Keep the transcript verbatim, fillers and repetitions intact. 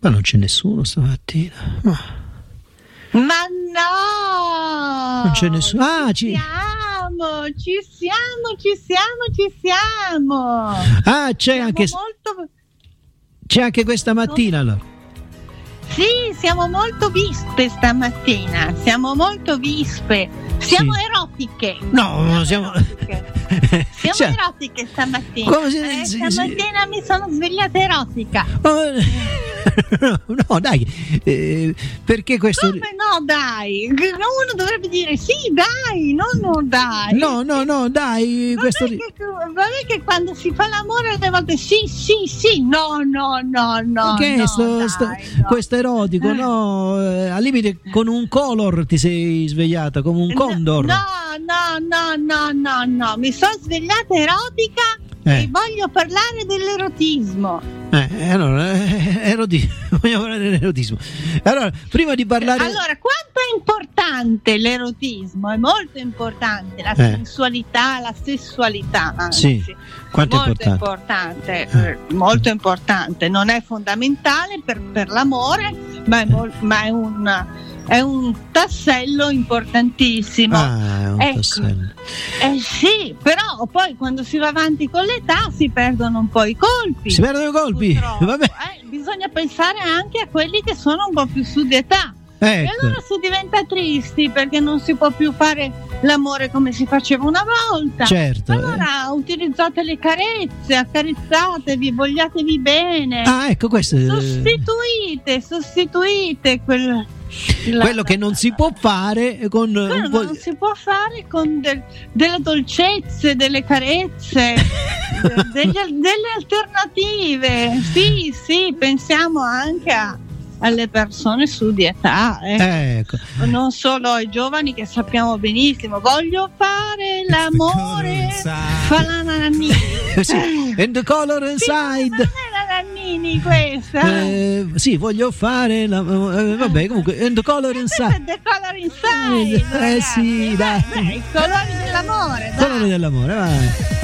Ma non c'è nessuno stamattina. Ma, Ma no! non c'è nessuno. Ah, ci ci... siamo, ci siamo, ci siamo, ci siamo. ah c'è siamo anche molto... c'è anche questa mattina allora. Sì, siamo molto vispe stamattina, siamo molto vispe, siamo Sì. erotiche. No, siamo siamo erotiche. Siamo Cioè, erotiche stamattina. come si- Eh, si- stamattina si- mi sono svegliata erotica. Oh, no, no, dai, eh, perché questo... Come no, dai? Uno dovrebbe dire sì, dai, no, no, dai. No, no, no, dai, Non questo... è che, non è che quando si fa l'amore alle volte sì, sì, sì, no, no, no, no. Che no, sto, dai, sto- no. questo erotico, no, eh, al limite con un color ti sei svegliata, come un condor. No, no, no, no, no, no, mi sono svegliata erotica Eh. e voglio parlare dell'erotismo. Eh, allora, eh, eroti- vogliamo parlare dell'erotismo. Allora, prima di parlare... Allora, quanto è importante l'erotismo? È molto importante, la Eh. sensualità, la sessualità, anzi. Sì, quanto è molto importante? importante, eh, molto importante. Non è fondamentale per, per l'amore, ma è, mol- ma è un è un tassello importantissimo. Ah, è un Ecco. tassello. Eh sì, però poi quando si va avanti con l'età si perdono un po' i colpi. Si perdono i colpi? purtroppo. Vabbè. Eh, bisogna pensare anche a quelli che sono un po' più su di età. E Ecco. allora si diventa tristi perché non si può più fare l'amore come si faceva una volta. Certo. Allora utilizzate le carezze, accarezzatevi, vogliatevi bene. Ah, ecco, questo è Sostituite, sostituite quel, la- quello che non si può fare con quello un po' non si può fare con del- delle dolcezze, delle carezze, de- degli- delle alternative. Sì, sì, pensiamo anche a- alle persone su di età, eh. Ecco. Non solo ai giovani che sappiamo benissimo. Voglio fare l'amore. Fa la Nannini. Sì, and the color Sì, ma inside. non è la Nannini questa. Eh, sì, voglio fare la, eh, vabbè, comunque and the color Questo è inside. The Color Inside. Eh, ragazzi. sì, dai. Beh, i colori dell'amore. dai. Colore dell'amore, vai.